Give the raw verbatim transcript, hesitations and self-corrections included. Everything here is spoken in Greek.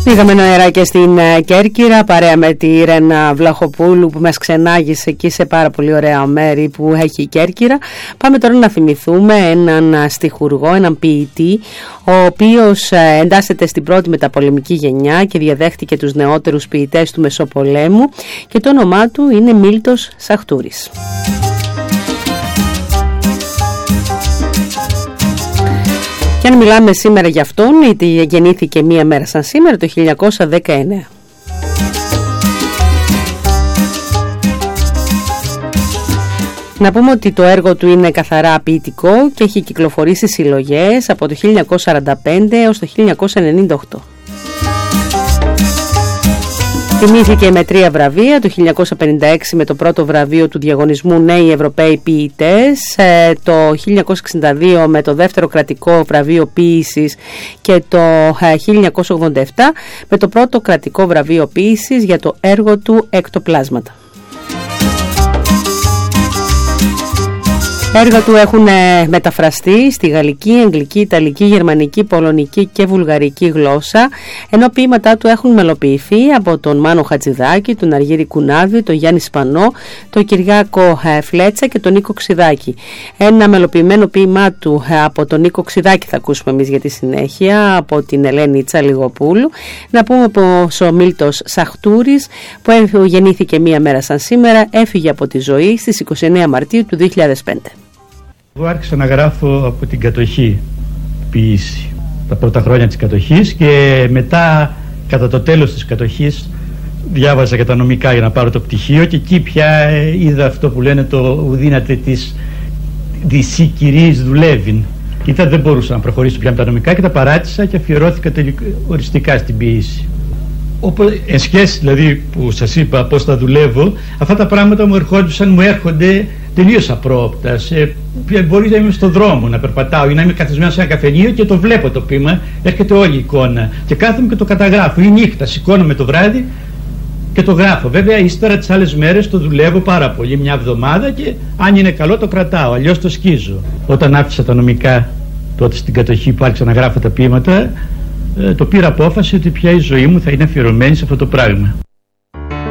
Πήγαμε νεράκια στην Κέρκυρα παρέα με τη Ρένα Βλαχοπούλου που μας ξενάγησε εκεί σε πάρα πολύ ωραία μέρη που έχει η Κέρκυρα. Πάμε τώρα να θυμηθούμε έναν στιχουργό, έναν ποιητή, ο οποίος εντάσσεται στην πρώτη μεταπολεμική γενιά και διαδέχτηκε τους νεότερους ποιητές του Μεσοπολέμου και το όνομά του είναι Μίλτος Σαχτούρης. Και αν μιλάμε σήμερα για αυτόν, γιατί γεννήθηκε μία μέρα σαν σήμερα το χίλια εννιακόσια δεκαεννέα. Να πούμε ότι το έργο του είναι καθαρά ποιητικό και έχει κυκλοφορήσει συλλογές από το χίλια εννιακόσια σαράντα πέντε έως το χίλια εννιακόσια ενενήντα οκτώ. Τιμήθηκε με τρία βραβεία, το χίλια εννιακόσια πενήντα έξι με το πρώτο βραβείο του διαγωνισμού Νέοι Ευρωπαίοι Ποιητές, το χίλια εννιακόσια εξήντα δύο με το δεύτερο κρατικό βραβείο ποίησης και το χίλια εννιακόσια ογδόντα επτά με το πρώτο κρατικό βραβείο ποίησης για το έργο του «Εκτοπλάσματα». Έργα του έχουν μεταφραστεί στη γαλλική, αγγλική, ιταλική, γερμανική, πολωνική και βουλγαρική γλώσσα, ενώ ποίηματά του έχουν μελοποιηθεί από τον Μάνο Χατζηδάκη, τον Αργύρη Κουνάβη, τον Γιάννη Σπανό, τον Κυριάκο Φλέτσα και τον Νίκο Ξηδάκη. Ένα μελοποιημένο ποίημά του από τον Νίκο Ξηδάκη θα ακούσουμε εμείς για τη συνέχεια, από την Ελένη Τσαλιγοπούλου. Να πούμε πως ο Μίλτος Σαχτούρης, που γεννήθηκε μία μέρα σαν σήμερα, έφυγε από τη ζωή στις είκοσι εννέα Μαρτίου του δύο χιλιάδες πέντε. Εγώ άρχισα να γράφω από την κατοχή ποίηση, τα πρώτα χρόνια της κατοχής, και μετά κατά το τέλος της κατοχής διάβαζα και τα νομικά για να πάρω το πτυχίο, και εκεί πια είδα αυτό που λένε το ουδύνατε της δυσί κυρίης δουλεύειν. Ήταν, δεν μπορούσα να προχωρήσω πια με τα νομικά και τα παράτησα και αφιερώθηκα τελικ, οριστικά στην ποίηση. Όπως, εν σχέση δηλαδή που σας είπα πώς θα δουλεύω, αυτά τα πράγματα μου ερχόντουσαν, μου έρχονται τελείως απρόοπτα. Σε, μπορεί να είμαι στον δρόμο να περπατάω ή να είμαι καθισμένος σε ένα καφενείο και το βλέπω το ποίημα, έρχεται όλη η εικόνα και κάθομαι και το καταγράφω. Ή νύχτα, σηκώνομαι το βράδυ και το γράφω. Βέβαια ύστερα τις άλλες μέρες το δουλεύω πάρα πολύ, μια εβδομάδα, και αν είναι καλό το κρατάω, αλλιώς το σκίζω. Όταν άφησα τα νομικά τότε στην κατοχή που άρχισα να γράφω τα ποίηματα, το πήρα απόφαση ότι πια η ζωή μου θα είναι αφιερωμένη σε αυτό το πράγμα.